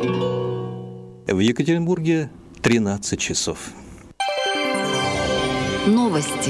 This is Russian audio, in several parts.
В Екатеринбурге 13 часов. Новости.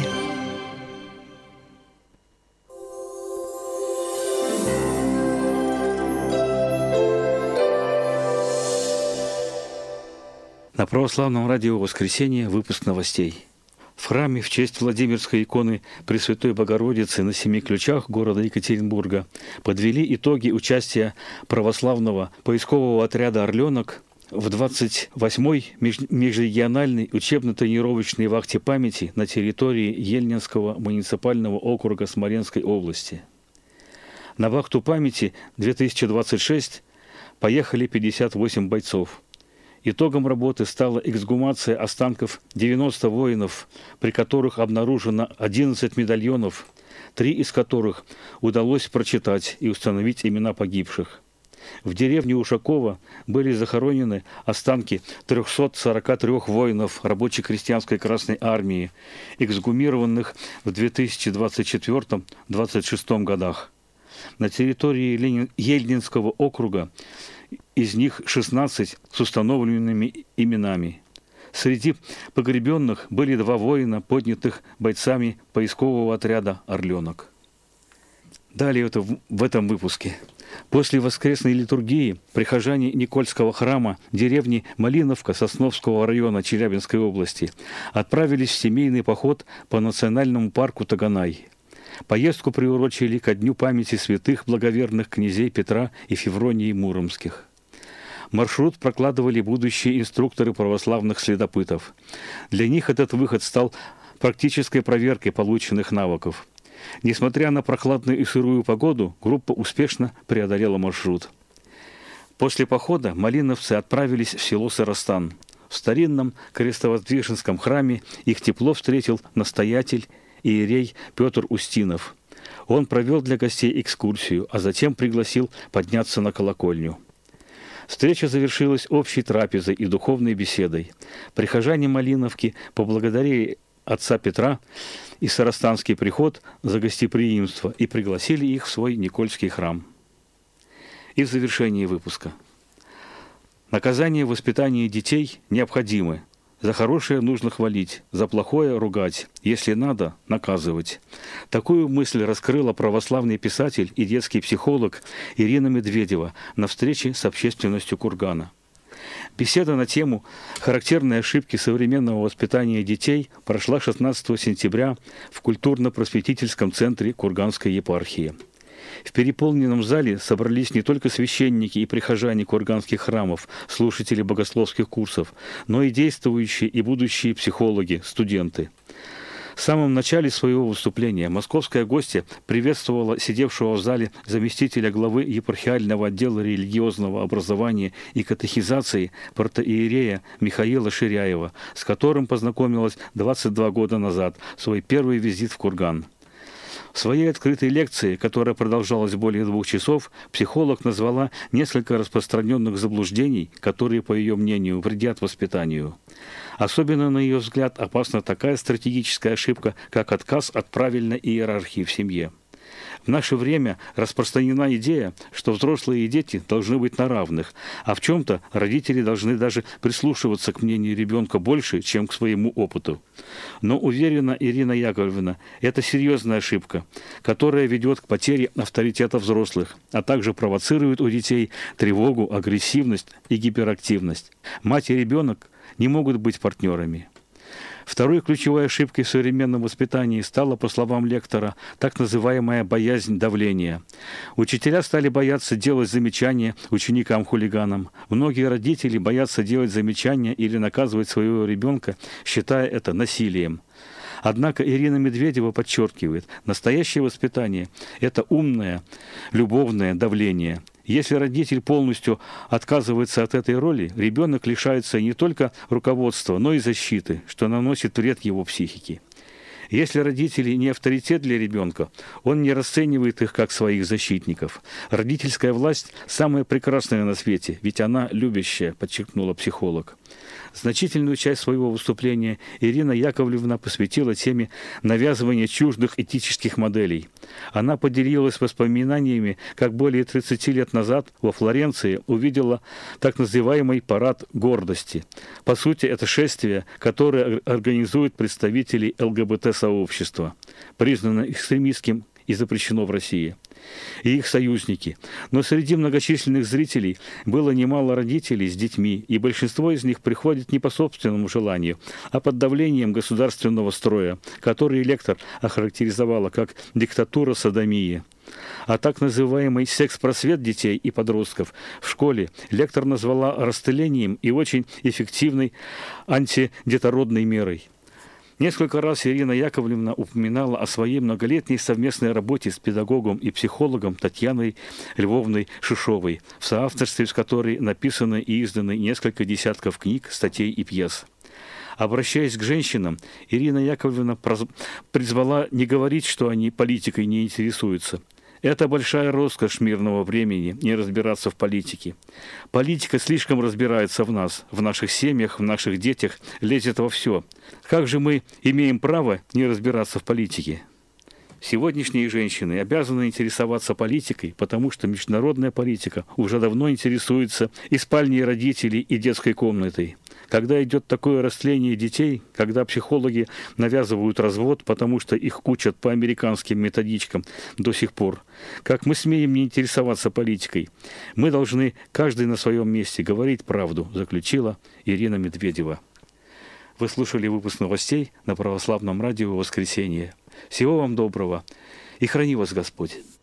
На православном радио «Воскресенье» выпуск новостей. В храме в честь Владимирской иконы Пресвятой Богородицы на 7 ключах города Екатеринбурга подвели итоги участия православного поискового отряда «Орленок» в 28-й межрегиональной учебно-тренировочной вахте памяти на территории Ельнинского муниципального округа Смоленской области. На вахту памяти 2026 поехали 58 бойцов. Итогом работы стала эксгумация останков 90 воинов, при которых обнаружено 11 медальонов, 3 из которых удалось прочитать и установить имена погибших. В деревне Ушакова были захоронены останки 343 воинов рабоче-крестьянской Красной Армии, эксгумированных в 2024-2026 годах. На территории Ельнинского округа из них 16 с установленными именами. Среди погребенных были 2 воина, поднятых бойцами поискового отряда «Орленок». Далее в этом выпуске. После воскресной литургии прихожане Никольского храма деревни Малиновка Сосновского района Челябинской области отправились в семейный поход по национальному парку Таганай. Поездку приурочили ко дню памяти святых благоверных князей Петра и Февронии Муромских. Маршрут прокладывали будущие инструкторы православных следопытов. Для них этот выход стал практической проверкой полученных навыков. Несмотря на прохладную и сырую погоду, группа успешно преодолела маршрут. После похода малиновцы отправились в село Сыростан. В старинном крестовоздвиженском храме их тепло встретил настоятель иерей Петр Устинов. Он провел для гостей экскурсию, а затем пригласил подняться на колокольню. Встреча завершилась общей трапезой и духовной беседой. Прихожане Малиновки поблагодарили отца Петра и Сарастанский приход за гостеприимство и пригласили их в свой Никольский храм. И в завершении выпуска. Наказание в воспитании детей необходимы. За хорошее нужно хвалить, за плохое ругать, если надо наказывать. Такую мысль раскрыла православный писатель и детский психолог Ирина Медведева на встрече с общественностью Кургана. Беседа на тему «Характерные ошибки современного воспитания детей» прошла 16 сентября в культурно-просветительском центре Курганской епархии. В переполненном зале собрались не только священники и прихожане курганских храмов, слушатели богословских курсов, но и действующие и будущие психологи, студенты. В самом начале своего выступления московская гостья приветствовала сидевшего в зале заместителя главы епархиального отдела религиозного образования и катехизации протоиерея Михаила Ширяева, с которым познакомилась 22 года назад, в свой первый визит в Курган. В своей открытой лекции, которая продолжалась более 2 часов, психолог назвала несколько распространенных заблуждений, которые, по ее мнению, вредят воспитанию. Особенно, на ее взгляд, опасна такая стратегическая ошибка, как отказ от правильной иерархии в семье. В наше время распространена идея, что взрослые и дети должны быть на равных, а в чем-то родители должны даже прислушиваться к мнению ребенка больше, чем к своему опыту. Но, уверена Ирина Яковлевна, это серьезная ошибка, которая ведет к потере авторитета взрослых, а также провоцирует у детей тревогу, агрессивность и гиперактивность. Мать и ребенок не могут быть партнерами. Второй ключевой ошибкой в современном воспитании стала, по словам лектора, так называемая боязнь давления. Учителя стали бояться делать замечания ученикам-хулиганам. Многие родители боятся делать замечания или наказывать своего ребенка, считая это насилием. Однако Ирина Медведева подчеркивает, настоящее воспитание – это умное, любовное давление. Если родитель полностью отказывается от этой роли, ребенок лишается не только руководства, но и защиты, что наносит вред его психике. Если родители не авторитет для ребенка, он не расценивает их как своих защитников. Родительская власть – самая прекрасная на свете, ведь она любящая, подчеркнула психолог. Значительную часть своего выступления Ирина Яковлевна посвятила теме навязывания чуждых этических моделей. Она поделилась воспоминаниями, как более 30 лет назад во Флоренции увидела так называемый парад гордости. По сути, это шествие, которое организуют представители ЛГБТ-сообщества, признано экстремистским и запрещено в России, и их союзники. Но среди многочисленных зрителей было немало родителей с детьми, и большинство из них приходит не по собственному желанию, а под давлением государственного строя, который лектор охарактеризовала как диктатура содомии. А так называемый секс-просвет детей и подростков в школе лектор назвала растлением и очень эффективной антидетородной мерой. Несколько раз Ирина Яковлевна упоминала о своей многолетней совместной работе с педагогом и психологом Татьяной Львовной Шишовой, в соавторстве с которой написаны и изданы несколько десятков книг, статей и пьес. Обращаясь к женщинам, Ирина Яковлевна призвала не говорить, что они политикой не интересуются. Это большая роскошь мирного времени, не разбираться в политике. Политика слишком разбирается в нас, в наших семьях, в наших детях, лезет во все. Как же мы имеем право не разбираться в политике? Сегодняшние женщины обязаны интересоваться политикой, потому что международная политика уже давно интересуется и спальней родителей, и детской комнатой. Когда идет такое растление детей, когда психологи навязывают развод, потому что их учат по американским методичкам до сих пор, как мы смеем не интересоваться политикой? Мы должны, каждый на своем месте, говорить правду, заключила Ирина Медведева. Вы слушали выпуск новостей на Православном радио «Воскресенье». Всего вам доброго и храни вас Господь!